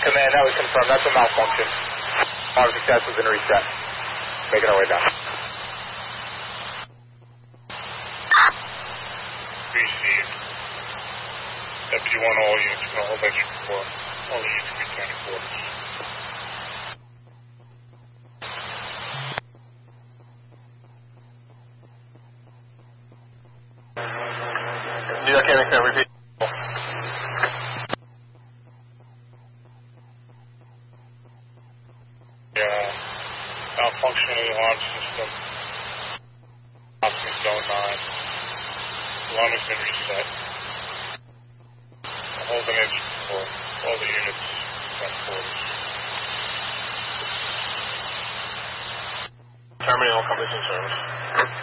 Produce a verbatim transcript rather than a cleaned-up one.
Command, that was confirmed. That's a malfunction. Our success has been reset. Making our way down. Received. F T one, all units, going to hold extra four. All units return to quarters. New York Aircraft, repeat. Yeah, malfunctioning alarm system. Option zone nine. Alarm has been reset. Hold an edge for all the units front quarters. Terminal completion service.